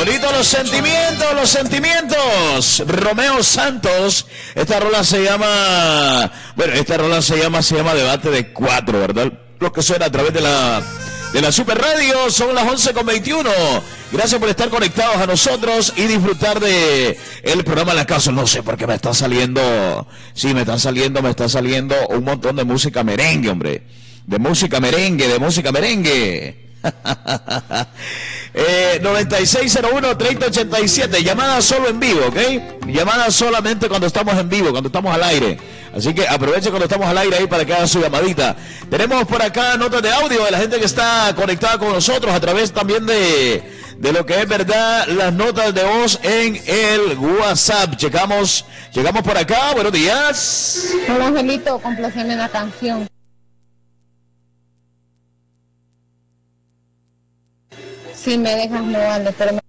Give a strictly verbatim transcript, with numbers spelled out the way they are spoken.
Bonito los sentimientos, los sentimientos. Romeo Santos. Esta rola se llama, bueno, esta rola se llama, se llama Debate de Cuatro, ¿verdad? Lo que suena a través de la, de la Super Radio. Son las once con veintiuno. Gracias por estar conectados a nosotros y disfrutar de el programa La Casa. No sé por qué me está saliendo, sí, me está saliendo, me está saliendo un montón de música merengue, hombre. De música merengue, de música merengue. eh, noventa y seis cero uno, treinta ochenta y siete. Llamada solo en vivo, ¿ok? Llamada solamente cuando estamos en vivo, cuando estamos al aire. Así que aproveche cuando estamos al aire ahí para que hagan su llamadita. Tenemos por acá notas de audio de la gente que está conectada con nosotros a través también de, de lo que es verdad, las notas de voz en el WhatsApp. Checamos, llegamos por acá. Buenos días. Hola, Angelito, complaceme una canción. Si me dejas no vale, pero me